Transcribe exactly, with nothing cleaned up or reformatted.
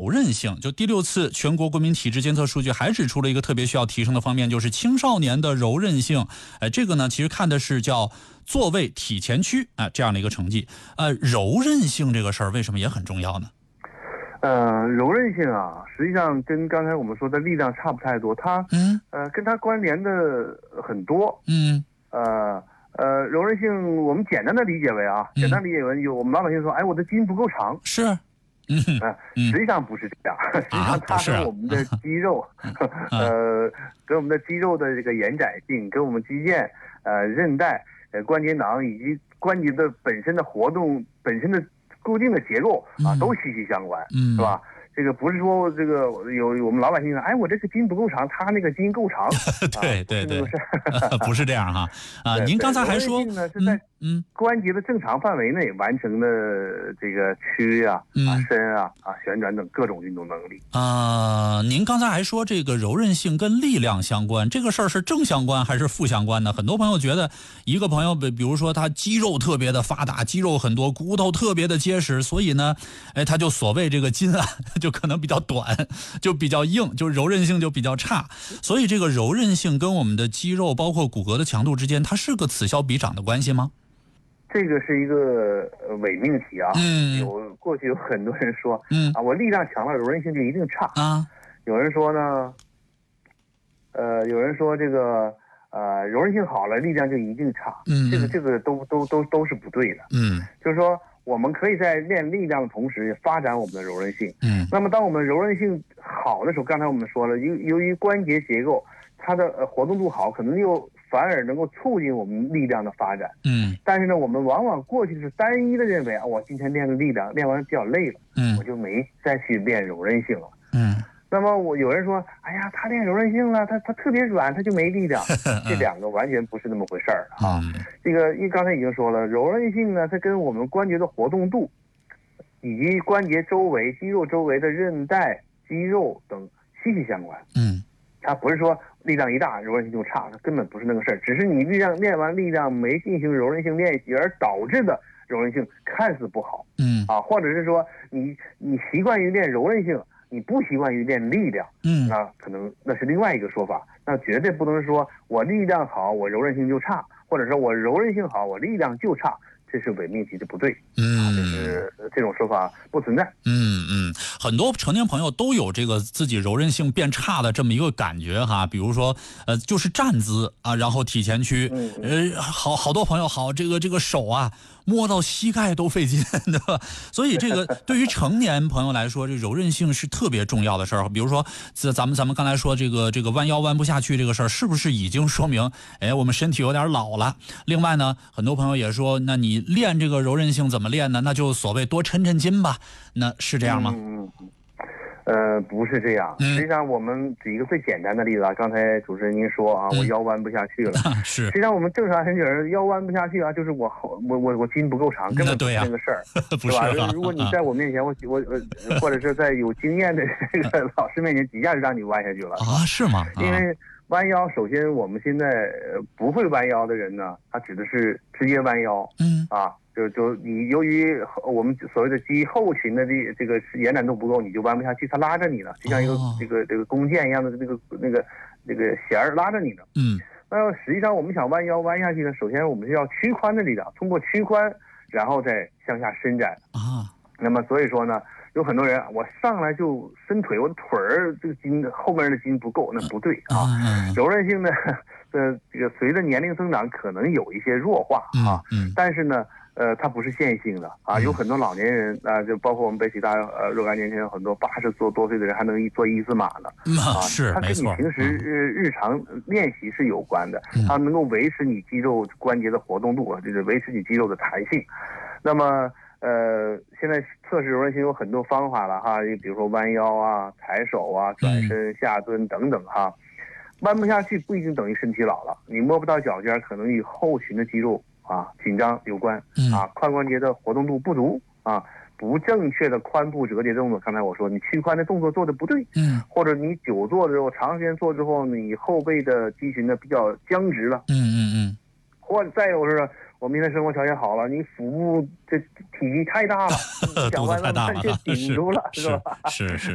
柔韧性。就第六次全国国民体质监测数据还指出了一个特别需要提升的方面，就是青少年的柔韧性。哎，这个呢，其实看的是叫坐位体前屈啊、呃、这样的一个成绩。呃，柔韧性这个事儿为什么也很重要呢？ 呃，柔韧性啊，实际上跟刚才我们说的力量差不太多，它嗯呃跟它关联的很多。 嗯呃呃，柔韧性我们简单的理解为啊， 嗯简单理解为有我们老百姓说，哎，我的筋不够长。 是，嗯呃嗯实际上不是这样，实际上它不是啊跟我们的肌肉，呃，跟我们的肌肉的这个延展性，跟我们肌腱、呃韧带、呃关节囊以及关节的本身的活动本身的固定的结构啊，都息息相关， 嗯是吧？这个不是说这个有我们老百姓说，哎，我这个筋不够长，他那个筋够长， 对对对， 啊、 不是这样哈啊！您刚才还说， 呢是在嗯关节的正常范围内完成的这个屈啊、 嗯、 啊伸啊、啊旋转等各种运动能力啊、呃。您刚才还说这个柔韧性跟力量相关，这个事儿是正相关还是负相关呢？很多朋友觉得，一个朋友比比如说他肌肉特别的发达，肌肉很多，骨头特别的结实，所以呢，哎，他就所谓这个筋啊，就可能比较短，就比较硬，就柔韧性就比较差。所以这个柔韧性跟我们的肌肉包括骨骼的强度之间，它是个此消彼长的关系吗？ 这个是一个呃伪命题啊。 嗯， 有过去有很多人说， 嗯啊，我力量强了，柔韧性就一定差啊。 有人说呢，呃，有人说这个呃柔韧性好了，力量就一定差。 嗯， 这个这个都都都都是不对的。 嗯， 就是说我们可以在练力量的同时发展我们的柔韧性。 嗯， 那么当我们柔韧性好的时候，刚才我们说了，由由于关节结构它的呃活动度好，可能又反而能够促进我们力量的发展。 嗯， 但是呢，我们往往过去是单一的认为啊，我今天练了力量，练完比较累了， 嗯， 我就没再去练柔韧性了。 嗯， 那么我有人说，哎呀，他练柔韧性了，他他特别软，他就没力量。这两个完全不是那么回事儿啊。 嗯、 这个因为刚才已经说了，柔韧性呢，它跟我们关节的活动度，以及关节周围肌肉周围的韧带、肌肉等息息相关。 嗯。 它不是说力量一大柔韧性就差，它根本不是那个事儿，只是你力量练完力量没进行柔韧性练习而导致的柔韧性看似不好。 嗯啊，或者是说你你习惯于练柔韧性，你不习惯于练力量。 嗯， 那可能那是另外一个说法，那绝对不能说我力量好我柔韧性就差，或者说我柔韧性好我力量就差。这是伪命题，这不对。 嗯， 就是这种说法不存在。 嗯嗯，很多成年朋友都有这个自己柔韧性变差的这么一个感觉哈，比如说呃，就是站姿啊，然后体前屈， 嗯嗯、呃，好好多朋友好，这个这个手啊摸到膝盖都费劲，对吧？所以这个对于成年朋友来说，这柔韧性是特别重要的事儿。比如说，咱们咱们刚才说这个这个弯腰弯不下去这个事儿，是不是已经说明，哎，我们身体有点老了？另外呢，很多朋友也说，那你练这个柔韧性怎么练呢？那就所谓多抻抻筋吧，那是这样吗？ 嗯嗯。呃，不是这样。实际上，我们举一个最简单的例子啊。刚才主持人您说啊，我腰弯不下去了。 嗯、是。 实际上，我们正常人腰弯不下去啊，就是我我我我筋不够长，根本不是那个事儿， 是吧？如果你在我面前，我我呃，或者是在有经验的这个老师面前，几下就让你弯下去了啊？是吗？ 啊、因为弯腰，首先我们现在不会弯腰的人呢，他指的是直接弯腰。 嗯啊。就就你由于我们所谓的肌后群的这这个延展度不够，你就弯不下去，它拉着你了，就像一个、哦、这个这个弓箭一样的那个那个那个弦儿拉着你呢。 嗯， 那实际上我们想弯腰弯下去呢，首先我们是要屈髋的力量，通过屈髋，然后再向下伸展啊。 那么所以说呢，有很多人我上来就伸腿，我的腿儿这个筋后面的筋不够，那不对啊。 嗯、 柔韧性呢，呃，这个随着年龄增长可能有一些弱化啊， 嗯嗯、 但是呢。呃，它不是线性的啊，有很多老年人啊，就包括我们北体大呃若干年前有很多八十多多岁的人还能做一字马呢， 啊，是它跟你平时日日常练习是有关的，它能够维持你肌肉关节的活动度啊，就是维持你肌肉的弹性。那么呃，现在测试柔韧性有很多方法了哈，比如说弯腰啊、抬手啊、转身、下蹲等等哈。弯不下去不一定等于身体老了，你摸不到脚尖，可能与后群的肌肉啊紧张有关啊，髋关节的活动度不足啊，不正确的髋部折叠动作，刚才我说你屈髋的动作做的不对， 嗯， 或者你久坐之后长时间坐之后，你后背的肌群呢比较僵直了， 嗯嗯嗯， 或者再有是我们现在生活条件好了，你腹部这体积太大了， 肚子太大了， 就顶住了， 是吧？ 是是。